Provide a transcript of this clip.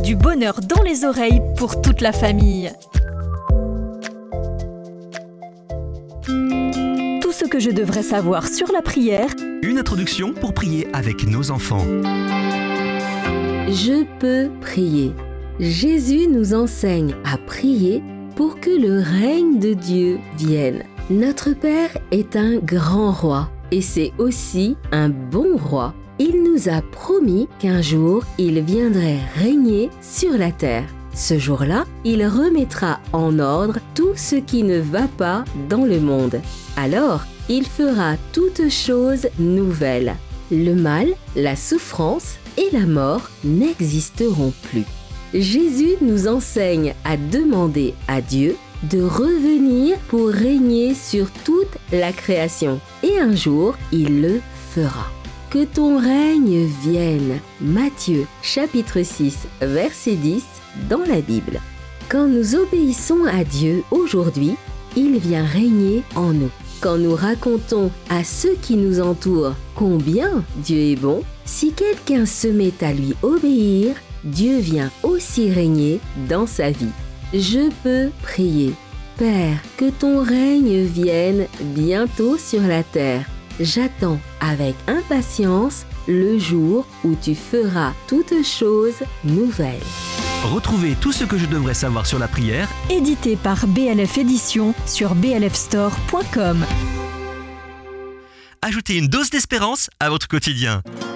Du bonheur dans les oreilles pour toute la famille. Tout ce que je devrais savoir sur la prière. Une introduction pour prier avec nos enfants. Je peux prier. Jésus nous enseigne à prier pour que le règne de Dieu vienne. Notre Père est un grand roi et c'est aussi un bon roi. Il nous a promis qu'un jour, il viendrait régner sur la terre. Ce jour-là, il remettra en ordre tout ce qui ne va pas dans le monde. Alors, il fera toutes choses nouvelles. Le mal, la souffrance et la mort n'existeront plus. Jésus nous enseigne à demander à Dieu de revenir pour régner sur toute la création. Et un jour, il le fera. Que ton règne vienne. Matthieu, chapitre 6, verset 10, dans la Bible. Quand nous obéissons à Dieu aujourd'hui, il vient régner en nous. Quand nous racontons à ceux qui nous entourent combien Dieu est bon, si quelqu'un se met à lui obéir, Dieu vient aussi régner dans sa vie. Je peux prier. Père, que ton règne vienne bientôt sur la terre. J'attends avec impatience le jour où tu feras toutes choses nouvelles. Retrouvez tout ce que je devrais savoir sur la prière, Édité par BLF Éditions sur blfstore.com. ajoutez une dose d'espérance à votre quotidien.